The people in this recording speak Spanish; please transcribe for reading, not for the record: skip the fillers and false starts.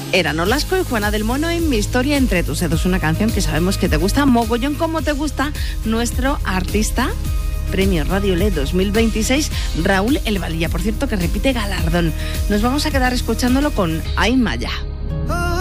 Eran Olasco y Juana del Mono en Mi historia entre tus dedos, una canción que sabemos que te gusta mogollón, como te gusta nuestro artista Premio Radio LED 2026, Raúl El Valilla, por cierto, que repite galardón. Nos vamos a quedar escuchándolo con Ay Maya.